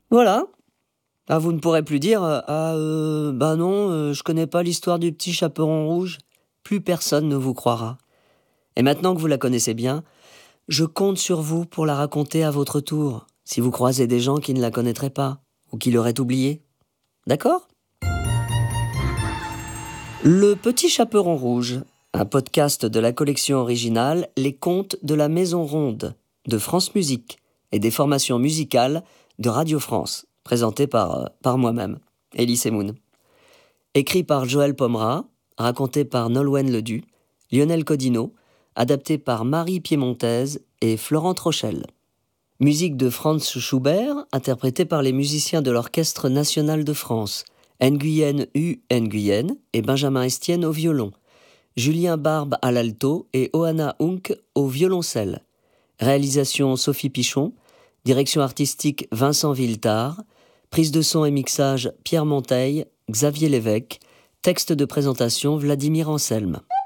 Voilà. Ah, vous ne pourrez plus dire bah non, je connais pas l'histoire du petit chaperon rouge. Plus personne ne vous croira. Et maintenant que vous la connaissez bien, je compte sur vous pour la raconter à votre tour, si vous croisez des gens qui ne la connaîtraient pas, ou qui l'auraient oubliée. D'accord ? Le Petit Chaperon Rouge, un podcast de la collection originale Les Contes de la Maison Ronde, de France Musique, et des formations musicales de Radio France, présenté par moi-même, Elie Semoun. Écrit par Joël Pomera, raconté par Nolwenn Ledu, Lionel Codino, adapté par Marie Piémontaise et Florent Trochel. Musique de Franz Schubert, interprétée par les musiciens de l'Orchestre national de France, Nguyen Nguyen et Benjamin Estienne au violon, Julien Barbe à l'alto et Oana Hunk au violoncelle. Réalisation Sophie Pichon, direction artistique Vincent Villetard, prise de son et mixage Pierre Monteil, Xavier Lévesque, texte de présentation Vladimir Anselme.